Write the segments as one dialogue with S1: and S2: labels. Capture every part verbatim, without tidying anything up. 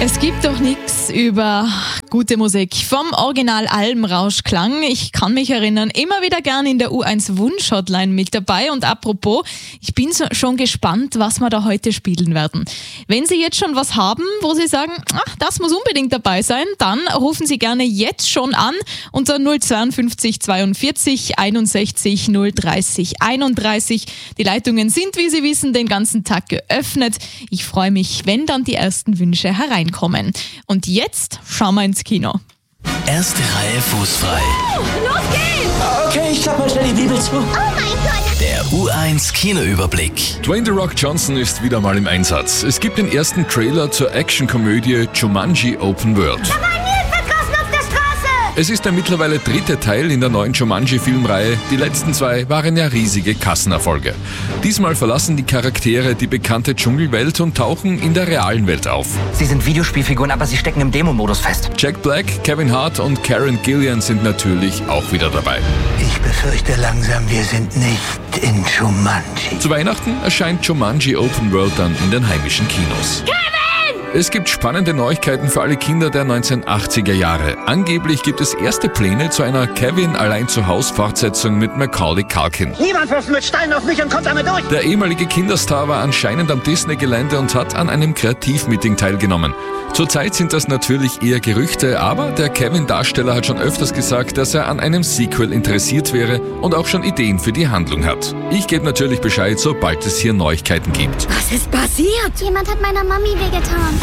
S1: Es gibt doch nichts über gute Musik. Vom Original Albenrauschklang. Ich kann mich erinnern, immer wieder gern in der U eins Wunsch-Hotline mit dabei. Und apropos, ich bin so, schon gespannt, was wir da heute spielen werden. Wenn Sie jetzt schon was haben, wo Sie sagen, ach, das muss unbedingt dabei sein, dann rufen Sie gerne jetzt schon an unter null zweiundfünfzig zweiundvierzig einundsechzig null dreißig einunddreißig. Die Leitungen sind, wie Sie wissen, den ganzen Tag geöffnet. Ich freue mich, wenn dann die ersten Wünsche hereinkommen. Und jetzt schauen wir ins Kino.
S2: Erste Reihe fußfrei.
S3: Los geht's!
S4: Okay, ich klapp mal schnell die Bibel zu.
S3: Oh mein Gott!
S2: Der U eins Kinoüberblick.
S5: Dwayne The Rock Johnson ist wieder mal im Einsatz. Es gibt den ersten Trailer zur Actionkomödie Jumanji Open World.
S3: Da war Nilpferd draußen auf der Straße!
S5: Es ist der mittlerweile dritte Teil in der neuen Jumanji-Filmreihe. Die letzten zwei waren ja riesige Kassenerfolge. Diesmal verlassen die Charaktere die bekannte Dschungelwelt und tauchen in der realen Welt auf.
S4: Sie sind Videospielfiguren, aber sie stecken im Demo-Modus fest.
S5: Jack Black, Kevin Hart und Karen Gillan sind natürlich auch wieder dabei.
S6: Ich befürchte langsam, wir sind nicht in Jumanji.
S5: Zu Weihnachten erscheint Jumanji Open World dann in den heimischen Kinos. Es gibt spannende Neuigkeiten für alle Kinder der neunzehnhundertachtziger Jahre. Angeblich gibt es erste Pläne zu einer Kevin-Allein-zu-Haus-Fortsetzung mit Macaulay Culkin.
S7: Niemand wirft mit Steinen auf mich und kommt damit durch.
S5: Der ehemalige Kinderstar war anscheinend am Disney-Gelände und hat an einem Kreativmeeting teilgenommen. Zurzeit sind das natürlich eher Gerüchte, aber der Kevin-Darsteller hat schon öfters gesagt, dass er an einem Sequel interessiert wäre und auch schon Ideen für die Handlung hat. Ich gebe natürlich Bescheid, sobald es hier Neuigkeiten gibt.
S3: Was ist passiert? Jemand hat meiner Mami wehgetan.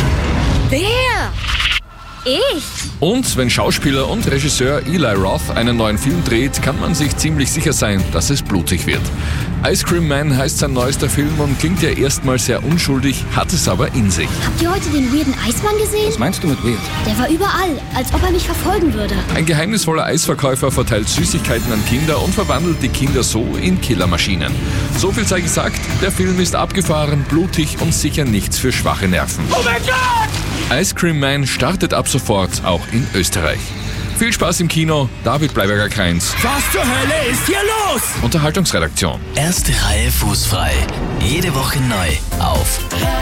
S3: Wer? Ich?
S5: Und wenn Schauspieler und Regisseur Eli Roth einen neuen Film dreht, kann man sich ziemlich sicher sein, dass es blutig wird. Ice Cream Man heißt sein neuester Film und klingt ja erstmal sehr unschuldig, hat es aber in sich.
S3: Habt ihr heute den weirden Eismann gesehen?
S5: Was meinst du mit weird?
S3: Der war überall, als ob er mich verfolgen würde.
S5: Ein geheimnisvoller Eisverkäufer verteilt Süßigkeiten an Kinder und verwandelt die Kinder so in Killermaschinen. So viel sei gesagt, der Film ist abgefahren, blutig und sicher nichts für schwache Nerven.
S7: Oh mein Gott!
S5: Ice Cream Man startet ab sofort auch in Österreich. Viel Spaß im Kino, David Bleiberger-Kreins.
S7: Was zur Hölle ist hier los?
S5: Unterhaltungsredaktion.
S2: Erste Reihe fußfrei. Jede Woche neu auf